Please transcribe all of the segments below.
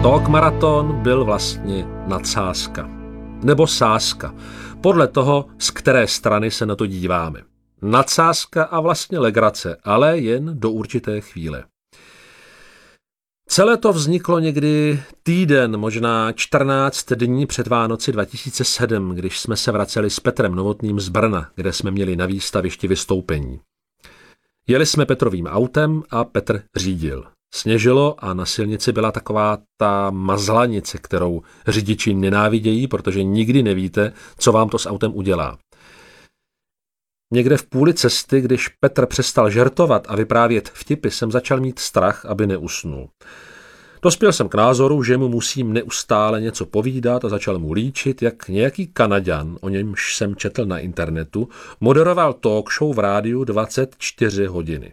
Talk Marathon byl vlastně nadsázka. Nebo sázka, podle toho, z které strany se na to díváme. Nadsázka a vlastně legrace, ale jen do určité chvíle. Celé to vzniklo někdy týden, možná 14 dní před Vánoci 2007, když jsme se vraceli s Petrem Novotným z Brna, kde jsme měli na výstavišti vystoupení. Jeli jsme Petrovým autem a Petr řídil. Sněžilo a na silnici byla taková ta mazlanice, kterou řidiči nenávidějí, protože nikdy nevíte, co vám to s autem udělá. Někde v půli cesty, když Petr přestal žertovat a vyprávět vtipy, jsem začal mít strach, aby neusnul. Dospěl jsem k názoru, že mu musím neustále něco povídat a začal mu líčit, jak nějaký Kanaďan, o němž jsem četl na internetu, moderoval talk show v rádiu 24 hodiny.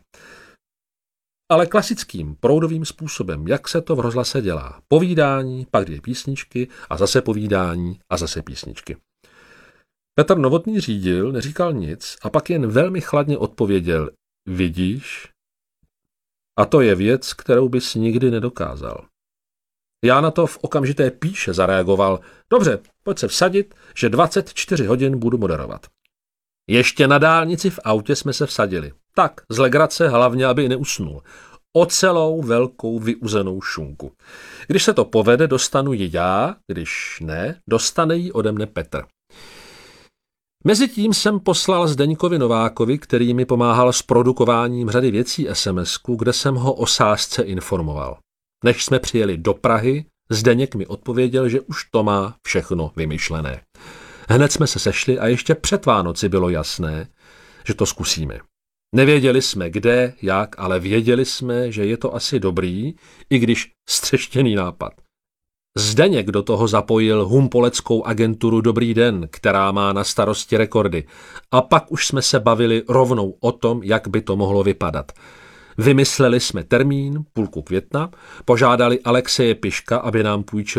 Ale klasickým, proudovým způsobem, jak se to v rozhlase dělá. Povídání, pak 2 písničky a zase povídání a zase písničky. Petr Novotný řídil, neříkal nic a pak jen velmi chladně odpověděl: vidíš? A to je věc, kterou bys nikdy nedokázal. Já na to v okamžité píše zareagoval: dobře, pojď se vsadit, že 24 hodin budu moderovat. Ještě na dálnici v autě jsme se vsadili. Tak, z legrace, hlavně, aby neusnul. O celou velkou vyuzenou šunku. Když se to povede, dostanu ji já, když ne, dostane ji ode mne Petr. Mezitím jsem poslal Zdeňkovi Novákovi, který mi pomáhal s produkováním řady věcí SMS-ku, kde jsem ho o sázce informoval. Než jsme přijeli do Prahy, Zdeněk mi odpověděl, že už to má všechno vymyšlené. Hned jsme se sešli a ještě před Vánoci bylo jasné, že to zkusíme. Nevěděli jsme kde, jak, ale věděli jsme, že je to asi dobrý, i když střeštěný nápad. Zdeněk do toho zapojil humpoleckou agenturu Dobrý den, která má na starosti rekordy. A pak už jsme se bavili rovnou o tom, jak by to mohlo vypadat. Vymysleli jsme termín, půlku května, požádali Alexeje Piška, aby nám půjčil